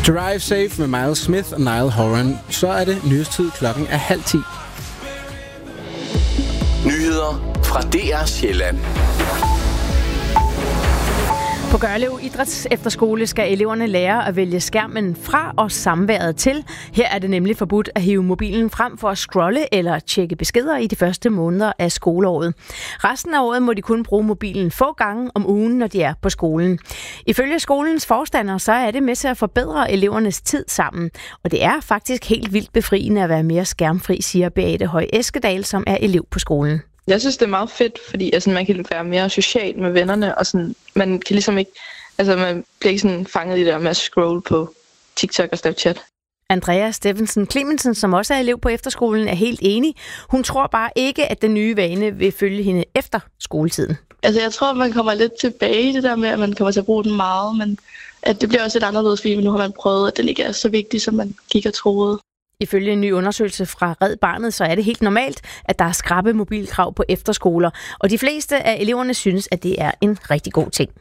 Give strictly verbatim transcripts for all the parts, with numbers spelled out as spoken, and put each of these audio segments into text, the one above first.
Drive Safe med Miles Smith og Niall Horan. Så er det nyhedstid, klokken er halv ti. Nyheder fra D R Sjælland. På Gørlev Idræts Efterskole skal eleverne lære at vælge skærmen fra og samværet til. Her er det nemlig forbudt at hive mobilen frem for at scrolle eller tjekke beskeder i de første måneder af skoleåret. Resten af året må de kun bruge mobilen få gange om ugen, når de er på skolen. Ifølge skolens forstander, så er det med til at forbedre elevernes tid sammen. Og det er faktisk helt vildt befriende at være mere skærmfri, siger Beate Høj Eskedal, som er elev på skolen. Jeg synes, det er meget fedt, fordi altså, man kan være mere social med vennerne, og sådan, man kan ligesom ikke, altså man bliver ikke sådan fanget i det der med at scrolle på TikTok og Snapchat. Andrea Steffensen Clemensen, som også er elev på efterskolen, er helt enig. Hun tror bare ikke, at den nye vane vil følge hende efter skoletiden. Altså jeg tror, man kommer lidt tilbage i det der med, at man kommer til at bruge den meget, men at det bliver også lidt anderledes, fordi nu har man prøvet, at den ikke er så vigtig, som man gik og troede. Ifølge en ny undersøgelse fra Red Barnet, så er det helt normalt, at der er skrappe mobilkrav på efterskoler, og de fleste af eleverne synes, at det er en rigtig god ting.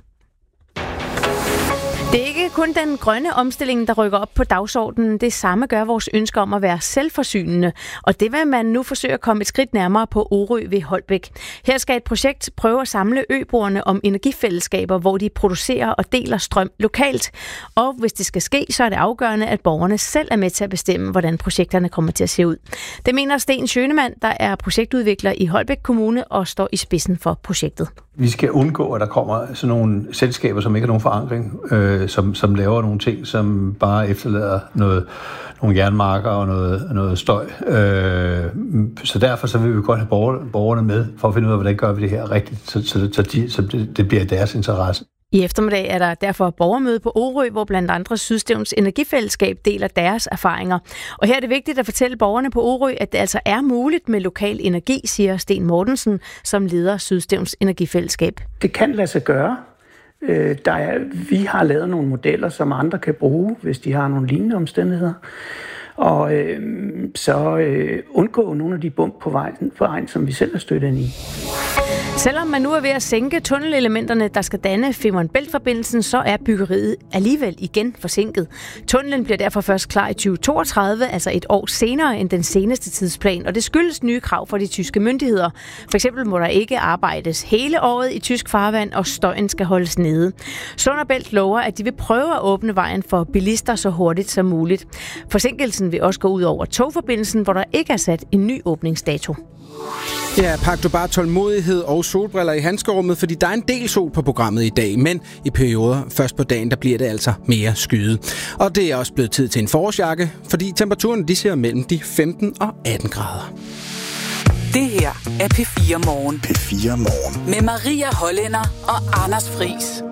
Det er ikke kun den grønne omstilling, der rykker op på dagsordenen. Det samme gør vores ønsker om at være selvforsynende. Og det vil man nu forsøge at komme et skridt nærmere på Orø ved Holbæk. Her skal et projekt prøve at samle øboerne om energifællesskaber, hvor de producerer og deler strøm lokalt. Og hvis det skal ske, så er det afgørende, at borgerne selv er med til at bestemme, hvordan projekterne kommer til at se ud. Det mener Sten Schønemann, der er projektudvikler i Holbæk Kommune og står i spidsen for projektet. Vi skal undgå, at der kommer sådan nogle selskaber, som ikke har nogen forankring, øh, som, som laver nogle ting, som bare efterlader noget, nogle jernmarker og noget, noget støj. Øh, så derfor så vil vi godt have borgerne, borgerne med, for at finde ud af, hvordan gør vi det her rigtigt, så, så, så, de, så det, det bliver deres interesse. I eftermiddag er der derfor borgermøde på Orø, hvor blandt andre Sydstævns Energifællesskab deler deres erfaringer. Og her er det vigtigt at fortælle borgerne på Orø, at det altså er muligt med lokal energi, siger Sten Mortensen, som leder Sydstævns Energifællesskab. Det kan lade sig gøre. Der er, vi har lavet nogle modeller, som andre kan bruge, hvis de har nogle lignende omstændigheder. Og øh, så øh, undgå nogle af de bump på vejen, på vejen, som vi selv er stødt ind i. Selvom man nu er ved at sænke tunnelelementerne, der skal danne Femern Bælt-forbindelsen, så er byggeriet alligevel igen forsinket. Tunnelen bliver derfor først klar i tyve toogtredive, altså et år senere end den seneste tidsplan, og det skyldes nye krav fra de tyske myndigheder. For eksempel må der ikke arbejdes hele året i tysk farvand, og støjen skal holdes nede. Sund og Bælt lover, at de vil prøve at åbne vejen for bilister så hurtigt som muligt. Forsinkelsen vil også gå ud over togforbindelsen, hvor der ikke er sat en ny åbningsdato. Ja, pak du bare tålmodighed og solbriller i handskerummet, fordi der er en del sol på programmet i dag, men i perioder først på dagen, der bliver det altså mere skyet. Og det er også blevet tid til en forårsjakke, fordi temperaturen de ser mellem de femten og atten grader. Det her er P fire Morgen. P fire Morgen. Med Maria Hollænder og Anders Friis.